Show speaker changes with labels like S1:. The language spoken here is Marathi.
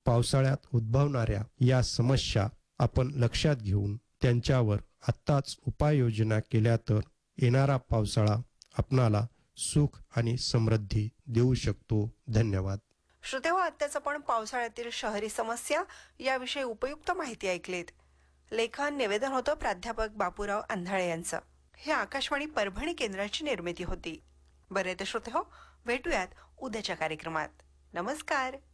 S1: पावसाळ्यात उद्भवणाऱ्या या समस्या आपण लक्षात घेऊन त्यांच्यावर आत्ताच उपाययोजना केल्या तर येणारा पावसाळा आपणाला सुख आणि समृद्धी देऊ शकतो. धन्यवाद.
S2: श्रोतेहो, आत्ताच आपण पावसाळ्यातील शहरी समस्या याविषयी उपयुक्त माहिती ऐकलीत. लेखन निवेदन होतं प्राध्यापक बापूराव अंधाळे यांचं. हे आकाशवाणी परभणी केंद्राची निर्मिती होती. बरे तर श्रोतेहो, भेटूयात उद्याच्या कार्यक्रमात. नमस्कार.